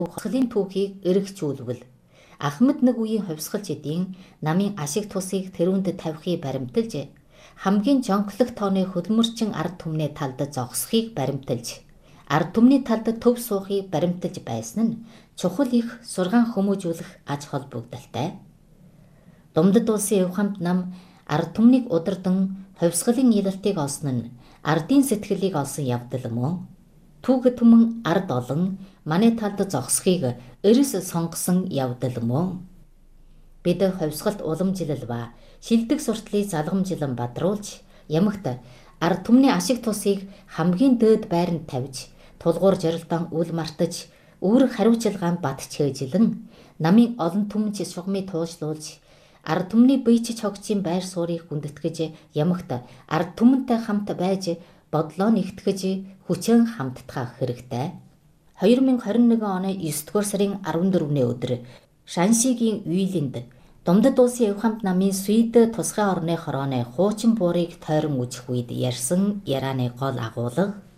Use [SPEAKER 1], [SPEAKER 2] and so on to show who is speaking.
[SPEAKER 1] Хувьсгалын түүхийг эргэжүүлвэл Ахмад нэг үеийн хувьсгалч эдийн намын ашиг тусыг тэрүүнд тавихыг баримталж хамгийн жонглох тооны хөдөлмөрчин ард түмний талд зогсохыг баримталж ард түмний талд төв суухыг баримталж байсан нь чухал их сургаан хүмүүжүүлэх аж холбогдолтой. Думдад улсын Явхамд нам ард түмнийг удирдан хувьсгалын нялалтыг олсон нь ардын сэтгэлийг олсон явдал мөн. Түүх түмэн ард олон манай талд зогсохыг эрс сонгосон явдал мөн. Бид хувьсгалт уламжилал ба шилдэг сурталыг залгамжлан бадруулж ямагт ард түмний ашиг тусыг хамгийн дээд байранд тавьж тулгуур жорилтон үл мартаж үүрэг хариуцлагаан бат чэйжлэн намын олон түмэнч шугамыг туушлуулж ард түмний бийч цогцын байр суурийг хүндэтгэж ямагт ард түмэнтэй хамт байж бодлоо нэгтгэж хүчэн хамттахаа хэрэгтэй. 2021 оны 9-р сарын 14-ний өдөр Шаншигийн Уилинд Думдад улсын Явхамд намын Свид тусгай орны хорооны хуучин буурыг тойрон үжих үед ярьсан ярианы гол агуулга